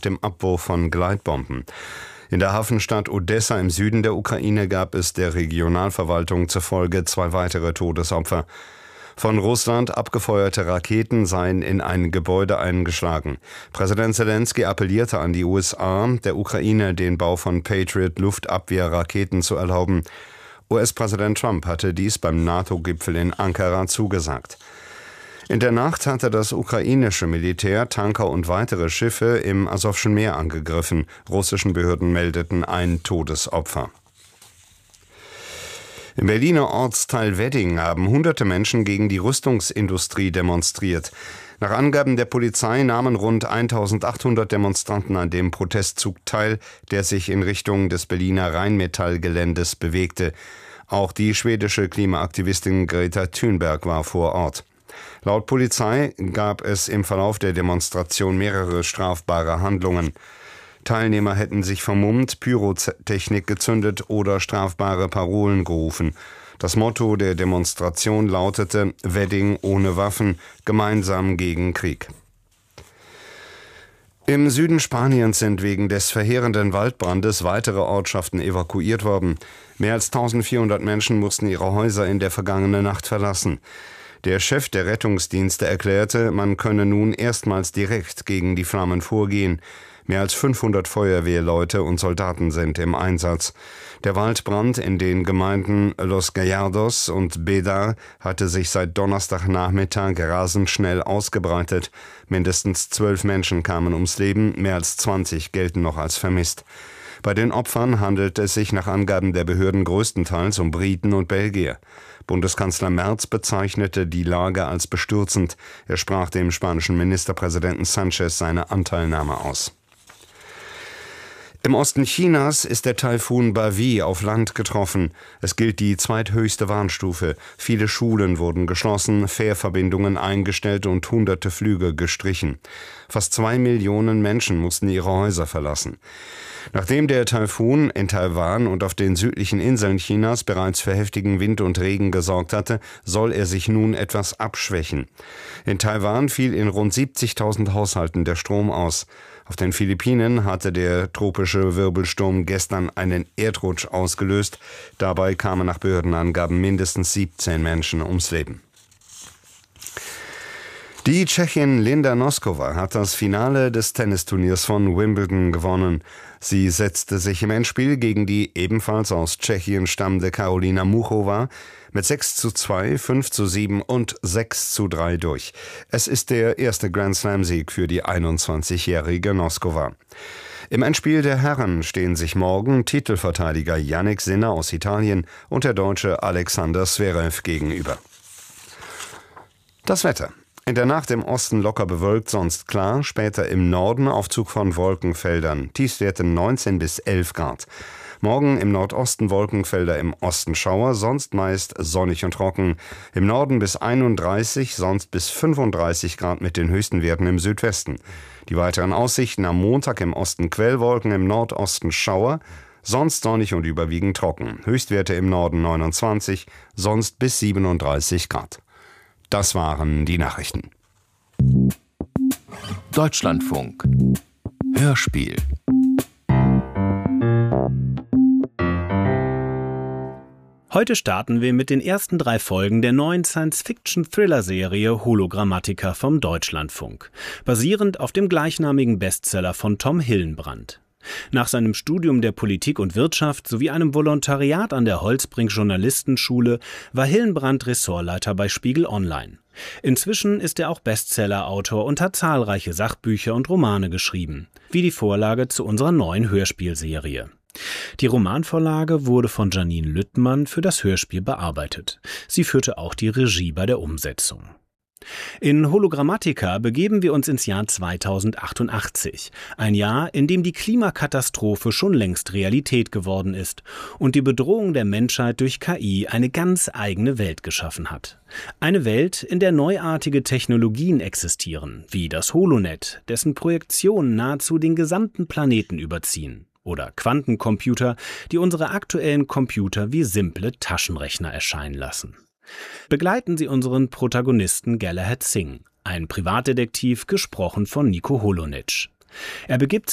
dem Abwurf von Gleitbomben. In der Hafenstadt Odessa im Süden der Ukraine gab es der Regionalverwaltung zufolge 2 weitere Todesopfer. Von Russland abgefeuerte Raketen seien in ein Gebäude eingeschlagen. Präsident Selenskyj appellierte an die USA, der Ukraine den Bau von Patriot-Luftabwehrraketen zu erlauben. US-Präsident Trump hatte dies beim NATO-Gipfel in Ankara zugesagt. In der Nacht hatte das ukrainische Militär Tanker und weitere Schiffe im Asowschen Meer angegriffen. Russischen Behörden meldeten ein Todesopfer. Im Berliner Ortsteil Wedding haben hunderte Menschen gegen die Rüstungsindustrie demonstriert. Nach Angaben der Polizei nahmen rund 1800 Demonstranten an dem Protestzug teil, der sich in Richtung des Berliner Rheinmetall-Geländes bewegte. Auch die schwedische Klimaaktivistin Greta Thunberg war vor Ort. Laut Polizei gab es im Verlauf der Demonstration mehrere strafbare Handlungen. Teilnehmer hätten sich vermummt, Pyrotechnik gezündet oder strafbare Parolen gerufen. Das Motto der Demonstration lautete »Wedding ohne Waffen, gemeinsam gegen Krieg«. Im Süden Spaniens sind wegen des verheerenden Waldbrandes weitere Ortschaften evakuiert worden. Mehr als 1400 Menschen mussten ihre Häuser in der vergangenen Nacht verlassen. Der Chef der Rettungsdienste erklärte, man könne nun erstmals direkt gegen die Flammen vorgehen. Mehr als 500 Feuerwehrleute und Soldaten sind im Einsatz. Der Waldbrand in den Gemeinden Los Gallardos und Beda hatte sich seit Donnerstagnachmittag rasend schnell ausgebreitet. Mindestens 12 Menschen kamen ums Leben, mehr als 20 gelten noch als vermisst. Bei den Opfern handelt es sich nach Angaben der Behörden größtenteils um Briten und Belgier. Bundeskanzler Merz bezeichnete die Lage als bestürzend. Er sprach dem spanischen Ministerpräsidenten Sanchez seine Anteilnahme aus. Im Osten Chinas ist der Taifun Bavi auf Land getroffen. Es gilt die zweithöchste Warnstufe. Viele Schulen wurden geschlossen, Fährverbindungen eingestellt und hunderte Flüge gestrichen. Fast 2 Millionen Menschen mussten ihre Häuser verlassen. Nachdem der Taifun in Taiwan und auf den südlichen Inseln Chinas bereits für heftigen Wind und Regen gesorgt hatte, soll er sich nun etwas abschwächen. In Taiwan fiel in rund 70.000 Haushalten der Strom aus. Auf den Philippinen hatte der tropische Wirbelsturm gestern einen Erdrutsch ausgelöst. Dabei kamen nach Behördenangaben mindestens 17 Menschen ums Leben. Die Tschechin Linda Noskova hat das Finale des Tennisturniers von Wimbledon gewonnen. Sie setzte sich im Endspiel gegen die ebenfalls aus Tschechien stammende Karolina Muchova mit 6:2, 5:7 und 6:3 durch. Es ist der erste Grand-Slam-Sieg für die 21-jährige Noskova. Im Endspiel der Herren stehen sich morgen Titelverteidiger Jannik Sinner aus Italien und der Deutsche Alexander Zverev gegenüber. Das Wetter. In der Nacht im Osten locker bewölkt, sonst klar, später im Norden Aufzug von Wolkenfeldern, Tiefstwerte 19 bis 11 Grad. Morgen im Nordosten Wolkenfelder, im Osten Schauer, sonst meist sonnig und trocken. Im Norden bis 31, sonst bis 35 Grad mit den höchsten Werten im Südwesten. Die weiteren Aussichten am Montag im Osten Quellwolken, im Nordosten Schauer, sonst sonnig und überwiegend trocken. Höchstwerte im Norden 29, sonst bis 37 Grad. Das waren die Nachrichten. Deutschlandfunk. Hörspiel. Heute starten wir mit den ersten 3 Folgen der neuen Science-Fiction-Thriller-Serie Hologrammatica vom Deutschlandfunk, basierend auf dem gleichnamigen Bestseller von Tom Hillenbrand. Nach seinem Studium der Politik und Wirtschaft sowie einem Volontariat an der Holzbrink Journalistenschule war Hillenbrand Ressortleiter bei Spiegel Online. Inzwischen ist er auch Bestsellerautor und hat zahlreiche Sachbücher und Romane geschrieben, wie die Vorlage zu unserer neuen Hörspielserie. Die Romanvorlage wurde von Janine Lüttmann für das Hörspiel bearbeitet. Sie führte auch die Regie bei der Umsetzung. In Hologrammatica begeben wir uns ins Jahr 2088, ein Jahr, in dem die Klimakatastrophe schon längst Realität geworden ist und die Bedrohung der Menschheit durch KI eine ganz eigene Welt geschaffen hat. Eine Welt, in der neuartige Technologien existieren, wie das Holonet, dessen Projektionen nahezu den gesamten Planeten überziehen. Oder Quantencomputer, die unsere aktuellen Computer wie simple Taschenrechner erscheinen lassen. Begleiten Sie unseren Protagonisten Galahad Singh, ein Privatdetektiv, gesprochen von Nico Holonitsch. Er begibt